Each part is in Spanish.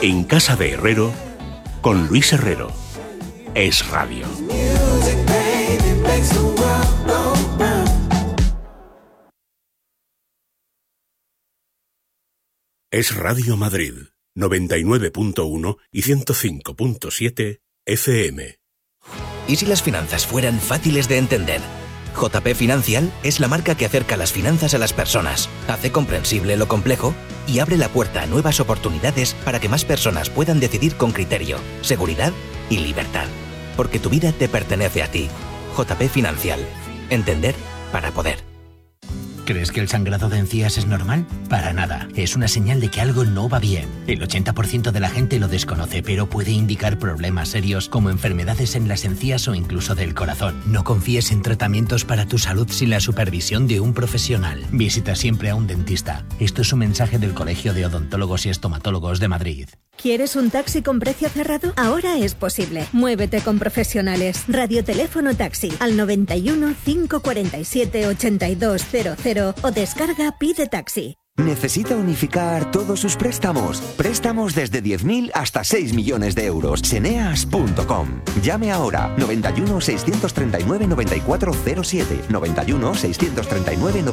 En Casa de Herrero, con Luis Herrero. Es Radio. Es Radio Madrid, 99.1 y 105.7 FM. ¿Y si las finanzas fueran fáciles de entender? JP Financial es la marca que acerca las finanzas a las personas, hace comprensible lo complejo y abre la puerta a nuevas oportunidades para que más personas puedan decidir con criterio, seguridad y libertad. Porque tu vida te pertenece a ti. JP Financial. Entender para poder. ¿Crees que el sangrado de encías es normal? Para nada. Es una señal de que algo no va bien. El 80% de la gente lo desconoce, pero puede indicar problemas serios como enfermedades en las encías o incluso del corazón. No confíes en tratamientos para tu salud sin la supervisión de un profesional. Visita siempre a un dentista. Esto es un mensaje del Colegio de Odontólogos y Estomatólogos de Madrid. ¿Quieres un taxi con precio cerrado? Ahora es posible. Muévete con profesionales. Radioteléfono taxi al 91 547 8200 o descarga Pide Taxi. ¿Necesita unificar todos sus préstamos? Préstamos desde 10.000 hasta 6 millones de euros. Seneas.com. Llame ahora. 91 639 9407. 91 639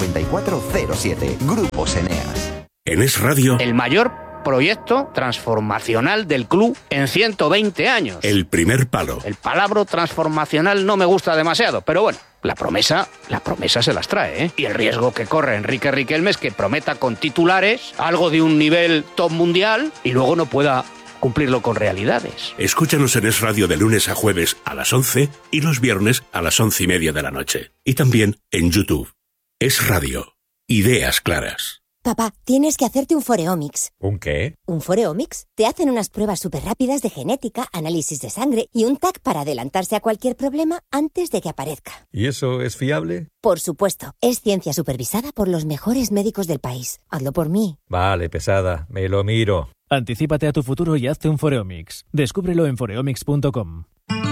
9407. Grupo Seneas. En Es Radio. El mayor proyecto transformacional del club en 120 años. El primer palo. El palabra transformacional no me gusta demasiado, pero bueno, la promesa se las trae, ¿eh? Y el riesgo que corre Enrique Riquelme es que prometa con titulares algo de un nivel top mundial y luego no pueda cumplirlo con realidades. Escúchanos en Es Radio de lunes a jueves a las 11 y los viernes a las 11:30 de la noche. Y también en YouTube. Es Radio. Ideas claras. Papá, tienes que hacerte un Foreomics. ¿Un qué? ¿Un Foreomics? Te hacen unas pruebas súper rápidas de genética, análisis de sangre y un TAC para adelantarse a cualquier problema antes de que aparezca. ¿Y eso es fiable? Por supuesto. Es ciencia supervisada por los mejores médicos del país. Hazlo por mí. Vale, pesada. Me lo miro. Anticípate a tu futuro y hazte un Foreomics. Descúbrelo en foreomics.com.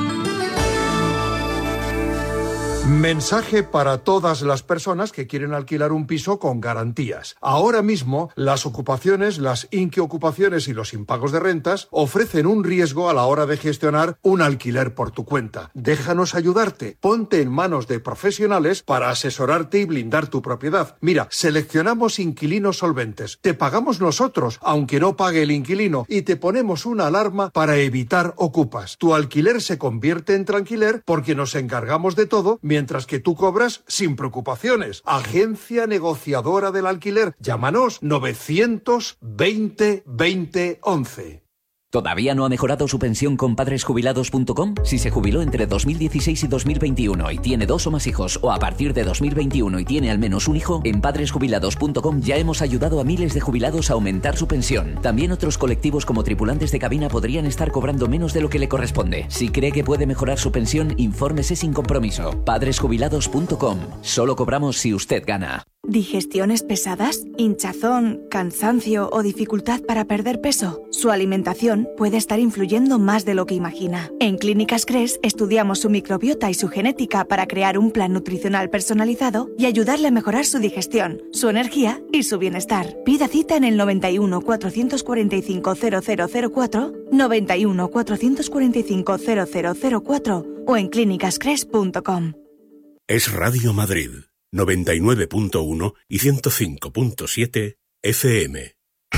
Mensaje para todas las personas que quieren alquilar un piso con garantías. Ahora mismo, las ocupaciones, las inquiocupaciones y los impagos de rentas ofrecen un riesgo a la hora de gestionar un alquiler por tu cuenta. Déjanos ayudarte. Ponte en manos de profesionales para asesorarte y blindar tu propiedad. Mira, seleccionamos inquilinos solventes. Te pagamos nosotros, aunque no pague el inquilino, y te ponemos una alarma para evitar ocupas. Tu alquiler se convierte en tranquiler porque nos encargamos de todo, mientras que tú cobras sin preocupaciones. Agencia negociadora del alquiler. Llámanos 920 20 11. ¿Todavía no ha mejorado su pensión con padresjubilados.com? Si se jubiló entre 2016 y 2021 y tiene 2 o más hijos, o a partir de 2021 y tiene al menos un hijo, en padresjubilados.com ya hemos ayudado a miles de jubilados a aumentar su pensión. También otros colectivos como tripulantes de cabina podrían estar cobrando menos de lo que le corresponde. Si cree que puede mejorar su pensión, infórmese sin compromiso. Padresjubilados.com. Solo cobramos si usted gana. ¿Digestiones pesadas? ¿Hinchazón, cansancio o dificultad para perder peso? Su alimentación puede estar influyendo más de lo que imagina. En Clínicas Cres estudiamos su microbiota y su genética para crear un plan nutricional personalizado y ayudarle a mejorar su digestión, su energía y su bienestar. Pida cita en el 91 445 0004, 91 445 0004 o en clínicascres.com. Es Radio Madrid. 99.1 y 105.7 FM.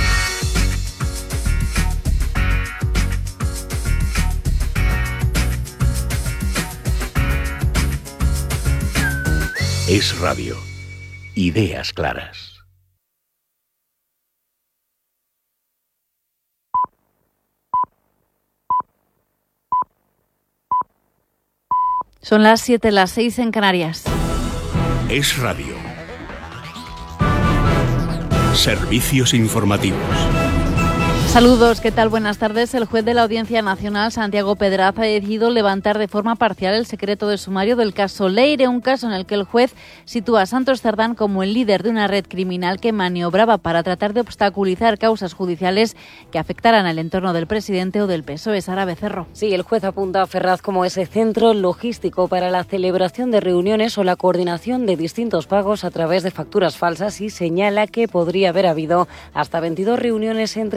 Es Radio. Ideas claras. Son las 7, las 6 en Canarias. Es Radio. Servicios informativos. Saludos, ¿qué tal? Buenas tardes. El juez de la Audiencia Nacional, Santiago Pedraz, ha decidido levantar de forma parcial el secreto de sumario del caso Leire, un caso en el que el juez sitúa a Santos Cerdán como el líder de una red criminal que maniobraba para tratar de obstaculizar causas judiciales que afectaran al entorno del presidente o del PSOE. Sara Becerro. Sí, el juez apunta a Ferraz como ese centro logístico para la celebración de reuniones o la coordinación de distintos pagos a través de facturas falsas y señala que podría haber habido hasta 22 reuniones entre Santos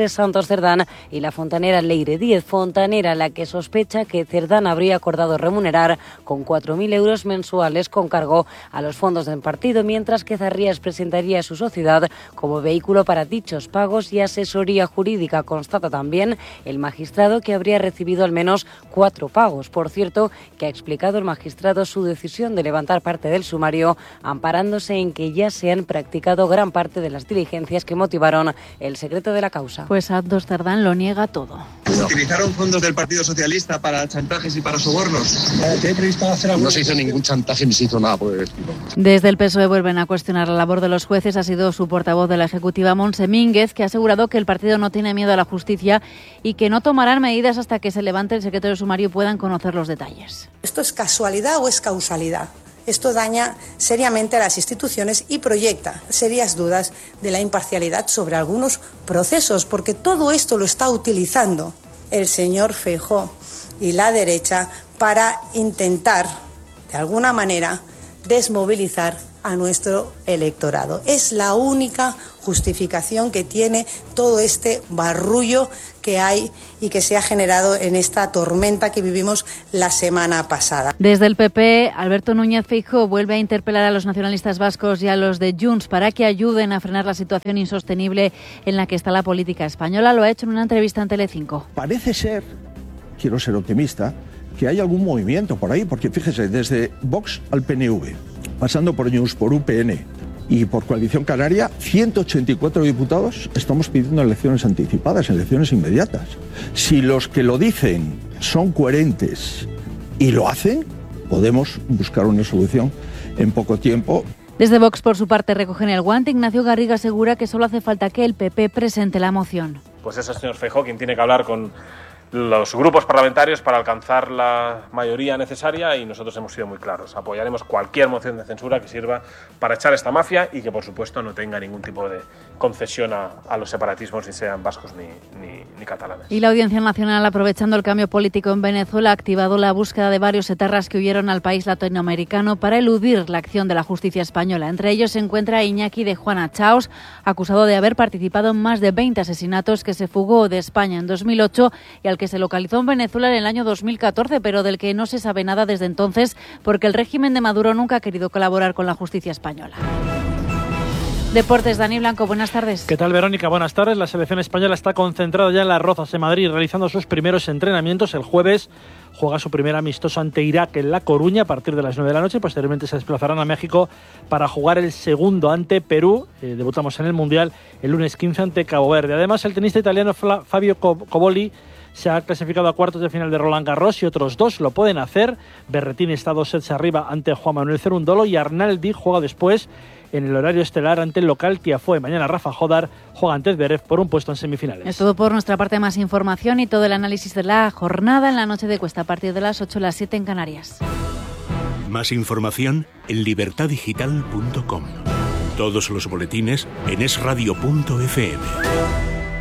Santos Cerdán y la fontanera Leire Díez, fontanera la que sospecha que Cerdán habría acordado remunerar con 4.000 euros mensuales con cargo a los fondos del partido, mientras que Zarrías presentaría su sociedad como vehículo para dichos pagos y asesoría jurídica. Constata también el magistrado que habría recibido al menos 4 pagos. Por cierto, que ha explicado el magistrado su decisión de levantar parte del sumario, amparándose en que ya se han practicado gran parte de las diligencias que motivaron el secreto de la causa. Pues Santos Cerdán lo niega todo. ¿Utilizaron fondos del Partido Socialista para chantajes y para sobornos? ¿Tiene previsto hacer algo? No se hizo ningún chantaje ni se hizo nada por el estilo. Desde el PSOE vuelven a cuestionar la labor de los jueces. Ha sido su portavoz de la Ejecutiva, Montse Mínguez, que ha asegurado que el partido no tiene miedo a la justicia y que no tomarán medidas hasta que se levante el secreto del sumario y puedan conocer los detalles. ¿Esto es casualidad o es causalidad? Esto daña seriamente a las instituciones y proyecta serias dudas de la imparcialidad sobre algunos procesos, porque todo esto lo está utilizando el señor Feijóo y la derecha para intentar, de alguna manera, desmovilizar a nuestro electorado. Es la única justificación que tiene todo este barullo que hay y que se ha generado en esta tormenta que vivimos la semana pasada. Desde el PP, Alberto Núñez Feijóo vuelve a interpelar a los nacionalistas vascos y a los de Junts para que ayuden a frenar la situación insostenible en la que está la política española. Lo ha hecho en una entrevista en Telecinco. Parece ser, quiero ser optimista, que hay algún movimiento por ahí, porque fíjese, desde Vox al PNV, pasando por Junts, por UPN y por Coalición Canaria, 184 diputados estamos pidiendo elecciones anticipadas, elecciones inmediatas. Si los que lo dicen son coherentes y lo hacen, podemos buscar una solución en poco tiempo. Desde Vox, por su parte, recogen el guante. Ignacio Garriga asegura que solo hace falta que el PP presente la moción. Pues es el señor Feijóo quien tiene que hablar con los grupos parlamentarios para alcanzar la mayoría necesaria, y nosotros hemos sido muy claros. Apoyaremos cualquier moción de censura que sirva para echar esta mafia y que, por supuesto, no tenga ningún tipo de concesión a los separatismos, ni sean vascos ni catalanes. Y la Audiencia Nacional, aprovechando el cambio político en Venezuela, ha activado la búsqueda de varios etarras que huyeron al país latinoamericano para eludir la acción de la justicia española. Entre ellos se encuentra Iñaki de Juana Chaos, acusado de haber participado en más de 20 asesinatos, que se fugó de España en 2008 y al que se localizó en Venezuela en el año 2014, pero del que no se sabe nada desde entonces porque el régimen de Maduro nunca ha querido colaborar con la justicia española. Deportes, Dani Blanco, buenas tardes. ¿Qué tal, Verónica? Buenas tardes. La selección española está concentrada ya en Las Rozas, en Madrid, realizando sus primeros entrenamientos. El jueves juega su primer amistoso ante Irak en La Coruña a partir de las 9 de la noche. Posteriormente se desplazarán a México para jugar el segundo ante Perú. Debutamos en el Mundial el lunes 15 ante Cabo Verde. Además, el tenista italiano Fabio Coboli se ha clasificado a cuartos de final de Roland Garros y otros dos lo pueden hacer. Berrettini está 2 sets arriba ante Juan Manuel Cerundolo y Arnaldi juega después en el horario estelar ante el local Tiafoe. Mañana Rafa Jodar juega ante Zverev por un puesto en semifinales. Es todo por nuestra parte. Más información y todo el análisis de la jornada en la noche de Cuesta a partir de las 8 a las 7 en Canarias. Más información en libertadigital.com. Todos los boletines en esradio.fm.